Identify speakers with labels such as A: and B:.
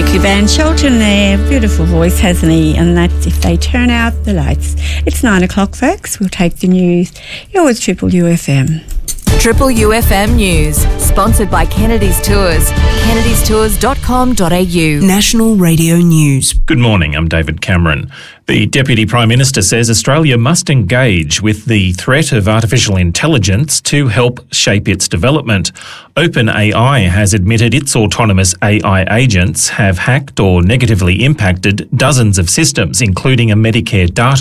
A: Milky Van Shelton there. Beautiful voice, hasn't he? And that's If They Turn Out the Lights. It's 9 o'clock, folks. We'll take the news. You're with Triple UFM.
B: Triple UFM News, sponsored by Kennedy's Tours. kennedystours.com.au.
C: National Radio News.
D: Good morning, I'm David Cameron. The Deputy Prime Minister says Australia must engage with the threat of artificial intelligence to help shape its development. OpenAI has admitted its autonomous AI agents have hacked or negatively impacted dozens of systems, including a Medicare data